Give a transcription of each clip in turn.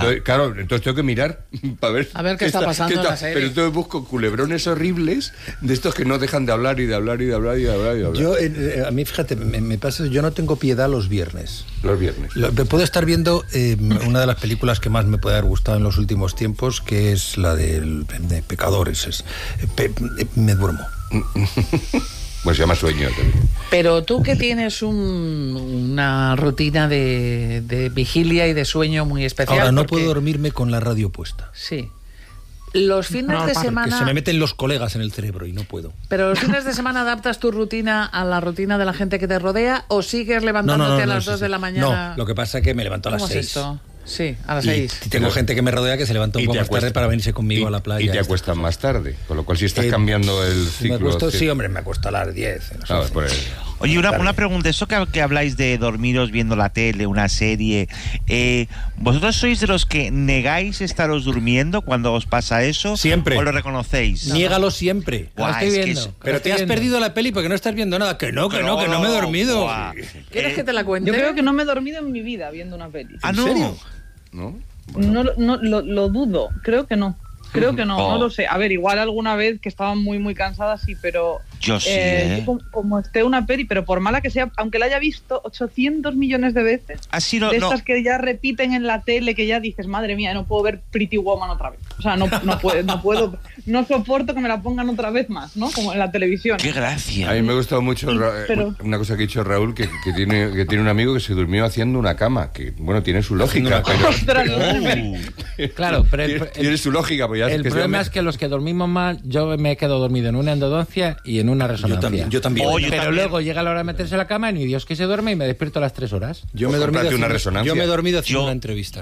Entonces tengo que mirar para ver... A ver qué está pasando en la serie. Pero entonces busco culebrones horribles de estos que no dejan de hablar y de hablar y de hablar y de hablar y de hablar. Yo, a mí, fíjate, me pasa, yo no tengo piedad los viernes. Los viernes. Puedo estar viendo una de las películas que más me puede haber gustado en los últimos tiempos, que es la de Pecadores. Me duermo. Pues se llama sueño también. Pero tú que tienes una rutina de vigilia y de sueño muy especial. Ahora no puedo dormirme con la radio puesta. Sí. Los fines de semana... Que se me meten los colegas en el cerebro y no puedo. ¿Pero los fines de semana adaptas tu rutina a la rutina de la gente que te rodea o sigues levantándote a las 2 de la mañana? No, lo que pasa es que me levanto a las 6. ¿Cómo es esto? Sí, a las 6. Y tengo gente que me rodea que se levanta un poco más tarde para venirse conmigo a la playa. Y te acuestas más tarde, con lo cual si estás cambiando el ciclo... Sí, hombre, me acuesto a las 10. Oye, una pregunta, eso que habláis de dormiros viendo la tele, una serie, ¿vosotros sois de los que negáis estaros durmiendo cuando os pasa eso? Siempre. ¿O lo reconocéis? Niégalo siempre. Lo estoy viendo. Pero te has perdido la peli porque no estás viendo nada. Que no me he dormido. ¿Quieres que te la cuente? Yo creo que no me he dormido en mi vida viendo una peli. ¿En serio? ¿No? Bueno. No, lo dudo, creo que no. No lo sé. A ver, igual alguna vez que estaba muy, muy cansada, sí, pero... Yo sí, como esté una peli, pero por mala que sea, aunque la haya visto 800 millones de veces, estas que ya repiten en la tele, que ya dices, madre mía, no puedo ver Pretty Woman otra vez. O sea, no puedo, no soporto que me la pongan otra vez más, ¿no? Como en la televisión. ¡Qué gracia! A mí me ha gustado mucho una cosa que ha dicho Raúl, que tiene un amigo que se durmió haciendo una cama, que, bueno, tiene su lógica. Claro, pero... Tiene su lógica, pues ya... El problema es que los que dormimos mal, yo me he quedado dormido en una endodoncia y en una resonancia. Yo también. Pero luego llega la hora de meterse a la cama y ni Dios que se duerme y me despierto a las 3 horas. Yo me he dormido haciendo Yo- una entrevista.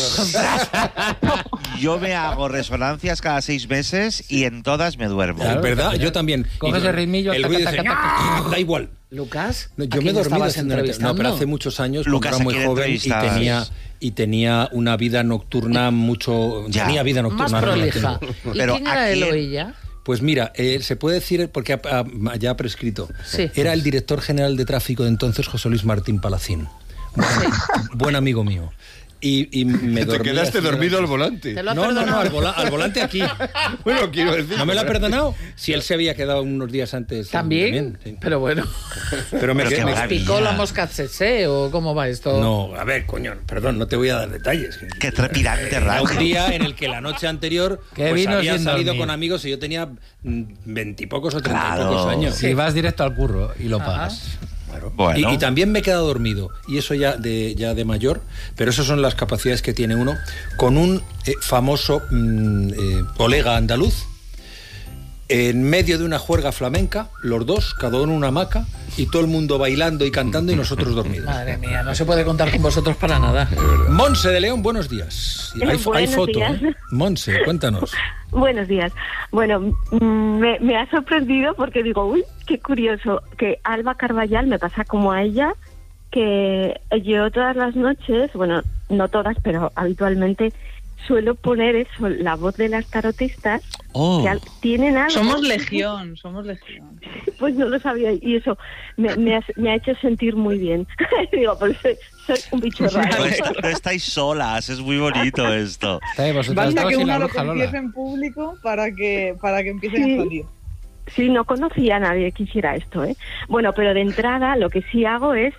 Yo me hago resonancias cada 6 meses y en todas me duermo. Claro, ¿Verdad? Yo también. Coges el ritmillo, el ruido dice, da igual. Lucas, Yo me he dormido haciendo una entrevista. No, pero hace muchos años, cuando era muy joven y tenía una vida nocturna tenía vida nocturna. Más prolija. ¿Y Pero quién era él o ella? Pues mira, se puede decir, porque ya ha prescrito, Sí. era el director general de tráfico de entonces, José Luis Martín Palacín. Buen amigo mío. Y me Te quedaste dormido al volante. ¿Te lo has No, perdonado? al volante aquí. Bueno, quiero decir... ¿No me lo ha perdonado? Si él se había quedado unos días antes. ¿También? Sí. Pero bueno. Pero me Pero qué quedé... maravilla. ¿Picó la mosca tsetse o cómo va esto? No, a ver, coño, perdón, no te voy a dar detalles. Qué trepidante, Era radio. un día en el que la noche anterior Que pues vino había sin salido dormir. con amigos y yo tenía 20 y pocos o 30 y Claro. pocos años. Y vas directo al curro y lo pagas. Bueno. Y también me he quedado dormido, y eso ya de mayor, pero esas son las capacidades que tiene uno, con un famoso colega andaluz, en medio de una juerga flamenca, los dos, cada uno en una hamaca, y todo el mundo bailando y cantando y nosotros dormidos. Madre mía, no se puede contar con vosotros para nada. Monse de León, buenos días. Hay foto, días. ¿eh? Monse, cuéntanos. Buenos días. Bueno, me ha sorprendido porque digo, uy, qué curioso, que Alba Carballal me pasa como a ella, que yo todas las noches, bueno, no todas, pero habitualmente suelo poner eso, la voz de las tarotistas, que tienen algo. Somos legión. Pues no lo sabía, y eso me ha hecho sentir muy bien. Digo, pues soy un bicho raro. No estáis solas, es muy bonito esto. Basta que uno lo confiese en público para que empiecen a salir. Sí, no conocía a nadie que hiciera esto, ¿eh? Bueno, pero de entrada lo que sí hago es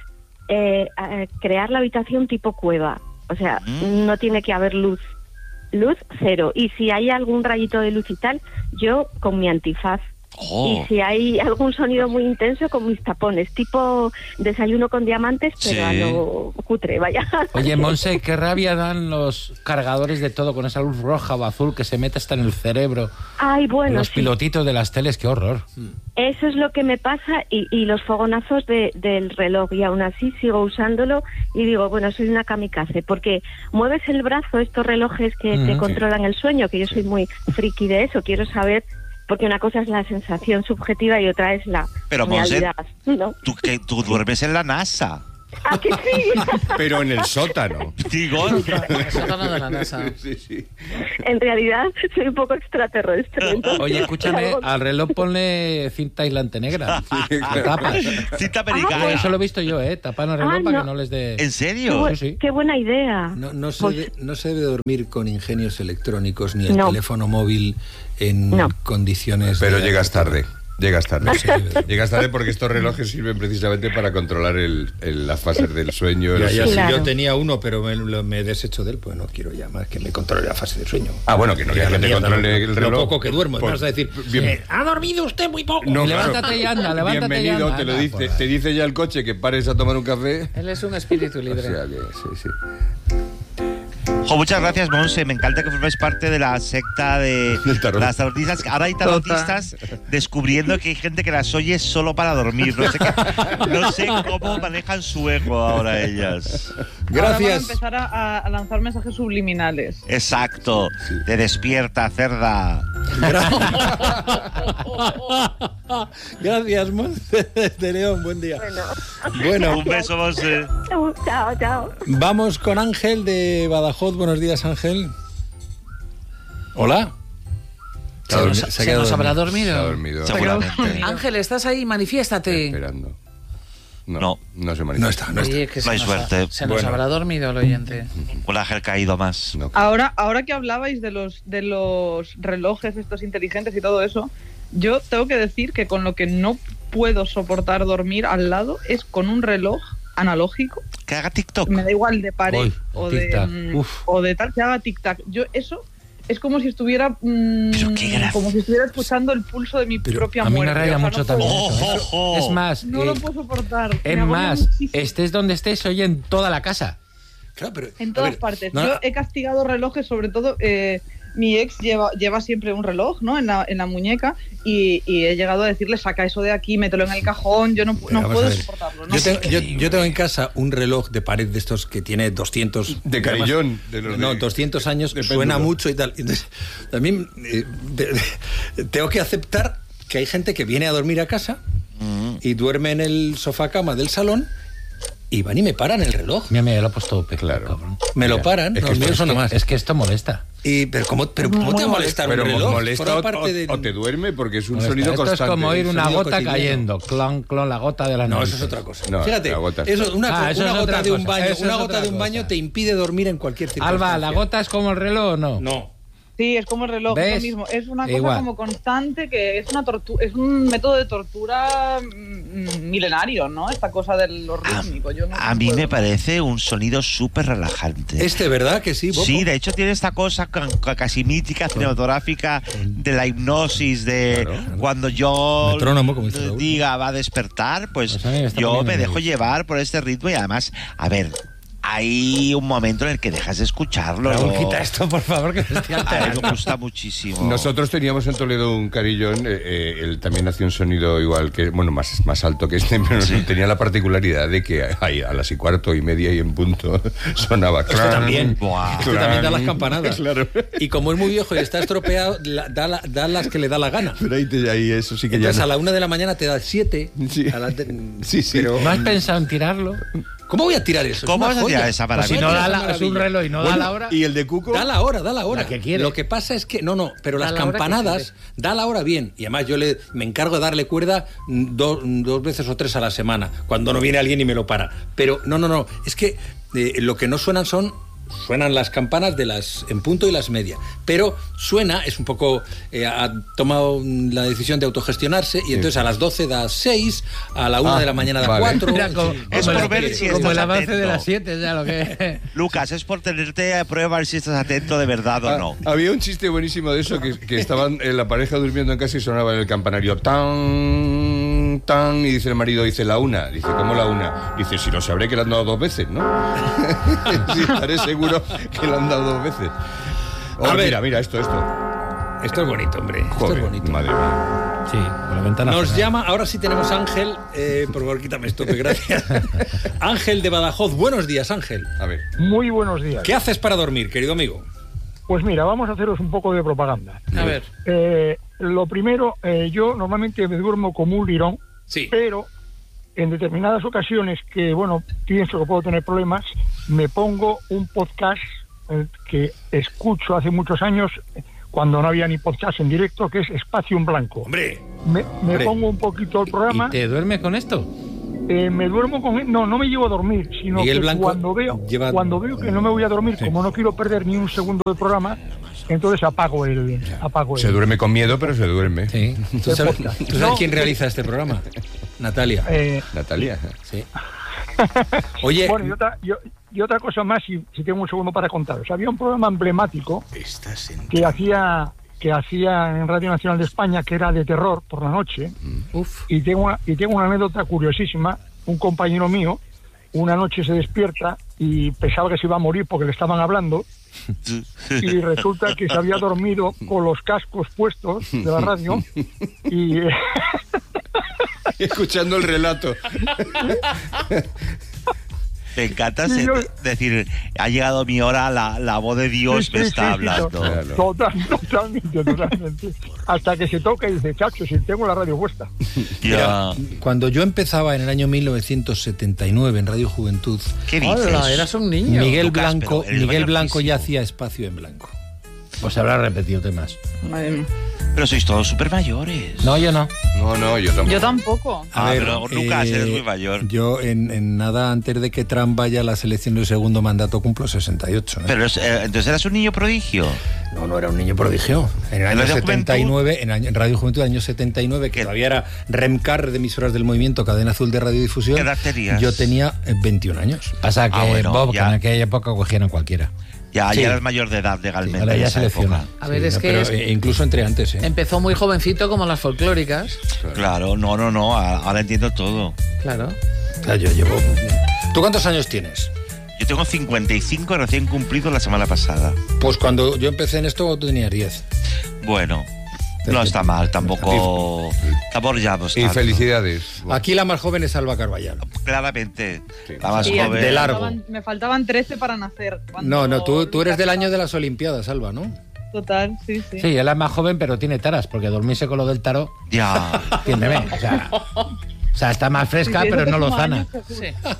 crear la habitación tipo cueva. O sea, no tiene que haber luz cero. Y si hay algún rayito de luz y tal, yo con mi antifaz. Y si hay algún sonido muy intenso, con mis tapones, tipo Desayuno con Diamantes, pero a lo cutre, vaya. Oye, Monse, qué rabia dan los cargadores de todo con esa luz roja o azul que se mete hasta en el cerebro. Ay, bueno, Los pilotitos de las teles, qué horror. Eso es lo que me pasa, y los fogonazos del reloj, y aún así sigo usándolo y digo, bueno, soy una kamikaze, porque mueves el brazo, estos relojes que te controlan el sueño, que yo soy muy friki de eso, quiero saber, porque una cosa es la sensación subjetiva y otra es la Pero Monse, realidad, ¿no? tú duermes en la NASA. ¿A que sí? Pero en el sótano. Digo, el sótano de la NASA. Sí. En realidad soy un poco extraterrestre. Entonces, Oye, escúchame, al reloj ponle cinta aislante negra. Tapa. cinta americana. Eso lo he visto yo, tapan el reloj para que no les dé... ¿En serio? Sí. Qué buena idea. No se debe dormir con ingenios electrónicos ni el teléfono móvil en condiciones... Pero llegas tarde. Llegas tarde porque estos relojes sirven precisamente para controlar las fases del sueño. Yo tenía uno, pero me he deshecho de él, pues no quiero ya más que me controle la fase del sueño. Bueno, que no quiero que te controle el reloj. Lo poco que duermo, vas a decir, ha dormido usted muy poco. No, levántate y anda, bienvenido, te lo dice. Te dice ya el coche que pares a tomar un café. Él es un espíritu libre. O sea que, sí. Muchas gracias, Monse. Me encanta que formes parte de la secta de las tarotistas. Ahora hay tarotistas descubriendo que hay gente que las oye solo para dormir. No sé cómo manejan su ego ahora ellas. Gracias. Ahora van a empezar a lanzar mensajes subliminales. Exacto. Te despierta, cerda. Gracias, Monse de León. Buen día. Bueno, un beso, Monse. Chao. Vamos con Ángel de Badajoz. Buenos días, Ángel. Hola. ¿Se nos habrá dormido? Se ha dormido. Seguramente. Ángel, ¿estás ahí? Manifiéstate. Esperando. No se manifiesta. No está. Oye, que no hay suerte. Se nos habrá dormido el oyente. Un ángel caído más. No. Ahora que hablabais de los relojes estos inteligentes y todo eso, yo tengo que decir que con lo que no puedo soportar dormir al lado es con un reloj analógico que haga TikTok. Me da igual de pared o de tal, que haga tic-tac. Yo eso es como si estuviera escuchando el pulso de mi propia muerte. A mí me raya mucho también. Es más, no lo puedo soportar. Es más, estés donde estés, oye en toda la casa. Claro, pero en todas partes. Yo he castigado relojes, sobre todo. Mi ex lleva siempre un reloj, ¿no? En la muñeca y he llegado a decirle, saca eso de aquí, mételo en el cajón. Yo no puedo soportarlo. ¿No? Yo tengo en casa un reloj de pared de estos que tiene 200... De carillón. 200 años, suena mucho y tal. Entonces, también tengo que aceptar que hay gente que viene a dormir a casa y duerme en el sofá cama del salón y van y me paran el reloj. Mira, lo he puesto claro. Cabrón. Me lo paran. Es que esto molesta. Pero ¿cómo te va a molestar un reloj? Molesta o te duerme porque es un sonido constante. Esto es como oír una gota cayendo. Clon, la gota de la noche. No, eso es otra cosa. Fíjate, una gota de un baño te impide dormir en cualquier circunstancia. Alba, ¿la gota es como el reloj o no? No. Sí, es como el reloj, es lo mismo. Es una cosa como constante, que es una tortura, es un método de tortura milenario, ¿no? Esta cosa de lo rítmico. A mí me parece un sonido súper relajante. ¿Verdad que sí, Bobo? Sí, de hecho tiene esta cosa casi mítica, cinematográfica, de la hipnosis, de cuando yo diga va a despertar, pues yo me dejo llevar por este ritmo y además, a ver... Hay un momento en el que dejas de escucharlo. Raúl, quita esto, por favor, que me estoy alterando. Me gusta muchísimo. Nosotros teníamos en Toledo un carillón, él también hacía un sonido igual que, bueno, más alto que este, pero tenía la particularidad de que ahí a las 4:30 y en punto sonaba. Esto también. Esto también da las campanadas. Claro. Y como es muy viejo y está estropeado, da las que le da la gana. Pero ahí eso sí que entonces, a la 1 de la mañana te da 7. Sí. Pero ¿no has pensado en tirarlo? ¿Cómo voy a tirar eso? ¿Cómo vas a tirar esa maravilla? Si no es un reloj y no da la hora. ¿Y el de Cuco? Da la hora. La que quiere. Lo que pasa es que, pero las campanadas, da la hora bien. Y además yo me encargo de darle cuerda 2 veces o 3 a la semana, cuando no viene alguien y me lo para. Pero no. Es que lo que no suenan las campanas de las en punto y las media, pero es un poco ha tomado la decisión de autogestionarse y entonces a las 12 da 6, a la 1 de la mañana da 4. Mira, es por ver si como estás el avance atento. De las 7 ya lo que Lucas, es por tenerte a prueba ver si estás atento de verdad o no. Había un chiste buenísimo de eso que estaban la pareja durmiendo en casa y sonaba en el campanario tan y dice el marido, dice la 1, dice ¿cómo la 1? Dice si no sabré que le han dado 2 veces, ¿no? Sí, estaré seguro que le han dado 2 veces. Mira, esto. Esto es bonito, hombre. Joder, esto es bonito. Madre mía. Sí, con la ventana. Nos llama, ahora sí tenemos a Ángel. Por favor, quítame esto, gracias. Ángel de Badajoz. Buenos días, Ángel. A ver. Muy buenos días. ¿Qué haces para dormir, querido amigo? Pues mira, vamos a haceros un poco de propaganda. A ver. Lo primero, yo normalmente me duermo como un lirón, sí. pero en determinadas ocasiones que, bueno, pienso que puedo tener problemas, me pongo un podcast que escucho hace muchos años, cuando no había ni podcast en directo, que es Espacio en Blanco. ¡Hombre! Me pongo un poquito el programa. ¿Y te duermes con esto? Me duermo con él. No me llevo a dormir, sino Miguel que Blanco cuando veo que no me voy a dormir, sí, como no quiero perder ni un segundo del programa, entonces apago el. Se duerme con miedo, pero se duerme. Sí. ¿Tú sabes quién realiza este programa? Natalia. Natalia. Sí. Oye. Bueno, y otra cosa más, si tengo un segundo para contaros. Había un programa emblemático que hacía en Radio Nacional de España, que era de terror por la noche. Y tengo una anécdota curiosísima. Un compañero mío una noche se despierta y pensaba que se iba a morir porque le estaban hablando, y resulta que se había dormido con los cascos puestos de la radio y escuchando el relato. Me encanta decir, ha llegado mi hora, la voz de Dios me está hablando. Totalmente. Hasta que se toca y dice, chacho, si tengo la radio puesta. Mira, cuando yo empezaba en el año 1979 en Radio Juventud, ¿qué dices? Hola, eras un niño. Miguel Blanco ya hacía Espacio en Blanco. Pues habrá repetido temas. Madre mía. Pero sois todos súper mayores. No, yo no. No, yo tampoco. Yo tampoco. Pero Lucas, eres muy mayor. Yo en nada antes de que Trump vaya a la selección del segundo mandato cumplo 68. Pero entonces eras un niño prodigio. No era un niño prodigio. En el año 79, en Radio Juventud, año 79, que todavía era Remcar de emisoras del movimiento, Cadena Azul de Radiodifusión. ¿Qué edad tenías? Yo tenía 21 años. Pasa que, bueno, Bob, ya. que en aquella época cogieron cualquiera. Ya Sí. eras mayor de edad legalmente. Ahora en ya esa selecciona. época. A ver, es que pero, incluso entre antes, empezó muy jovencito como las folclóricas. Claro, no. Ahora entiendo todo. Claro. O sea, yo llevo... ¿Tú cuántos años tienes? Yo tengo 55 recién cumplidos la semana pasada. Pues cuando yo empecé en esto, tú tenías 10. Bueno, no está mal, tampoco ya pues, Y felicidades. Aquí la más joven es Alba Carballal. Claramente, Sí. la más Sí, joven. de largo. Me faltaban 13 para nacer. cuando No, tú eres del Lucas año de las Olimpiadas, Alba, ¿no? Total, sí. Sí, él es más joven, pero tiene taras, porque dormirse con lo del tarot, Ya. entiéndeme. O sea, está más fresca, Sí, pero eso no que lozana. años, Jesús.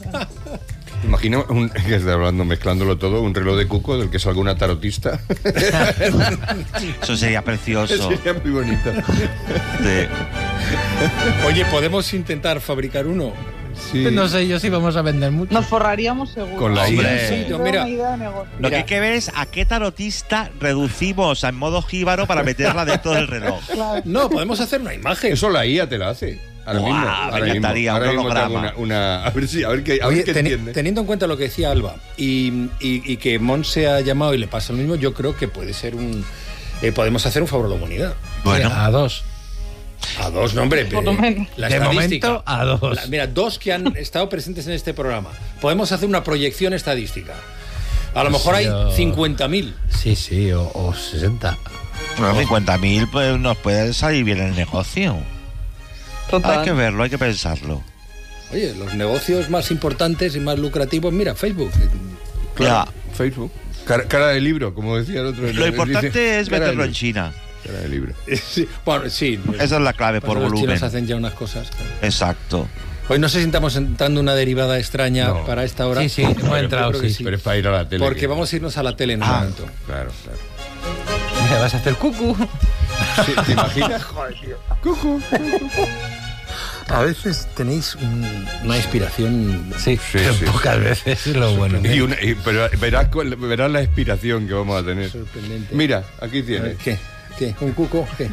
Imagino que está hablando, mezclándolo todo, un reloj de cuco del que salga una tarotista. Eso sería precioso. Sería muy bonito. Sí. Oye, ¿podemos intentar fabricar uno? Sí. No sé yo si vamos a vender mucho. Nos forraríamos seguro. Con la Hombre. Sí, Yo mira. una idea de negocio. Lo que hay que ver es a qué tarotista reducimos en modo jíbaro para meterla dentro del reloj. No, podemos hacer una imagen. Eso la IA te la hace. Ahora Guau, mismo. me Ahora mismo. encantaría, Ahora un mismo te hago holograma. a ver qué Oye, entiende. teniendo en cuenta lo que decía Alba y que Mon se ha llamado y le pasa lo mismo, yo creo que puede ser podemos hacer un favor a la humanidad. Bueno, A dos. A dos, no, hombre. Por lo menos. La De estadística. momento, a dos. Mira, dos que han estado presentes en este programa. Podemos hacer una proyección estadística. A lo mejor hay 50.000. Sí, o 60. bueno, 50.000 pues nos puede salir bien el negocio. Total. Hay que verlo, hay que pensarlo. Oye, los negocios más importantes y más lucrativos, mira, Facebook. Claro, Facebook. Cara de libro, como decía el otro. Lo importante Dice, es cara de meterlo en libro. China. Cara de libro. Sí, bueno, sí. Esa es la clave Pues por los volumen. chinos hacen ya unas cosas. Exacto. Hoy no sé si estamos entrando una derivada extraña No. para esta hora. Sí, hemos Yo entrado, creo que sí. Pero es para ir a la tele. Porque vamos a irnos a la tele en un momento. Claro. Mira, vas a hacer cucu. Sí, ¿te imaginas? A veces tenéis una inspiración. Sí, pero sí. pocas veces es lo bueno. Pero verás la inspiración que vamos a tener. Sorprendente. Mira, aquí tienes. ¿Qué? ¿Un cuco? ¿Qué?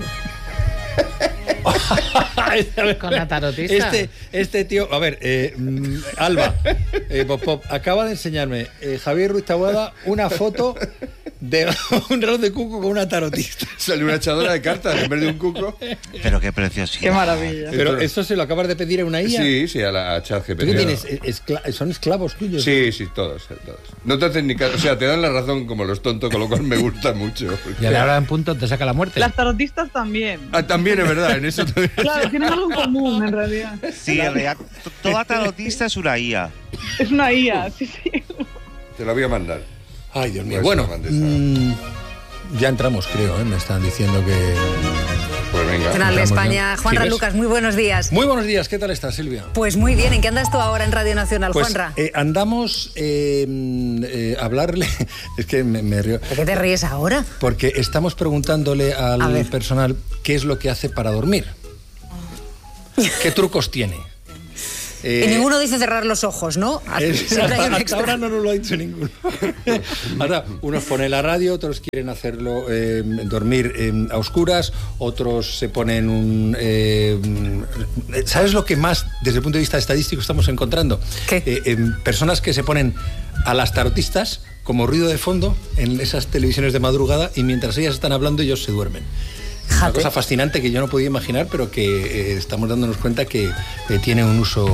Con la tarotista. Este tío, a ver, Alba, Pop, acaba de enseñarme Javier Ruiz Taboada una foto de un reloj de cuco con una tarotista. Sale una echadora de cartas en vez de un cuco. Pero qué preciosidad. Qué maravilla. Pero eso se lo acabas de pedir a una IA. Sí, a ChatGPT. ¿Tú qué tienes? ¿Son esclavos tuyos? Sí, todos. No te hacen ni caso. O sea, te dan la razón como los tontos, con lo cual me gusta mucho. Y a la hora en punto te saca la muerte. Las tarotistas también. Ah, también es verdad, en eso también. Claro, tienen algo en común, en realidad. Sí, en realidad, toda tarotista es una IA. Es una IA, sí. Te la voy a mandar. Ay, Dios mío. Pues Bueno, se lo mandes ya entramos, creo, ¿eh? Me están diciendo que... Pues Nacional de España. Juanra Lucas, muy buenos días. Muy buenos días, ¿qué tal estás, Silvia? Pues muy bien, ¿en qué andas tú ahora en Radio Nacional, pues, Juanra? Andamos a hablarle, es que me río. ¿De qué te ríes ahora? Porque estamos preguntándole al personal qué es lo que hace para dormir. ¿Qué trucos tiene? Y ninguno dice cerrar los ojos, ¿no? Hasta ahora no nos lo ha dicho ninguno. Ahora, unos ponen la radio, otros quieren hacerlo dormir a oscuras, otros se ponen un... ¿Sabes lo que más, desde el punto de vista estadístico, estamos encontrando? ¿Qué? Personas que se ponen a las tarotistas como ruido de fondo en esas televisiones de madrugada y mientras ellas están hablando ellos se duermen. Una cosa fascinante que yo no podía imaginar, pero que estamos dándonos cuenta que tiene un uso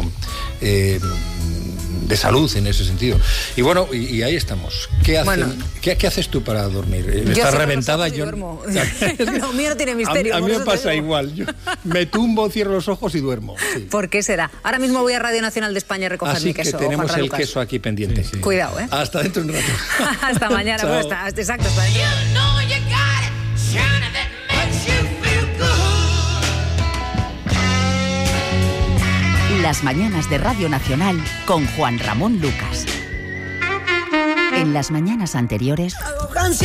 de salud en ese sentido. Y bueno, y ahí estamos. ¿Qué haces tú para dormir? ¿Estás reventada? Yo duermo. Lo mío no tiene misterio. A mí me pasa igual. Yo me tumbo, cierro los ojos y duermo. Sí. ¿Por qué será? Ahora mismo voy a Radio Nacional de España a recoger mi queso. Así que tenemos el queso aquí pendiente. Sí. Cuidado, ¿eh? Hasta dentro de un rato. Hasta mañana. Pues exacto, hasta dentro. Las mañanas de Radio Nacional con Juan Ramón Lucas. En las mañanas anteriores...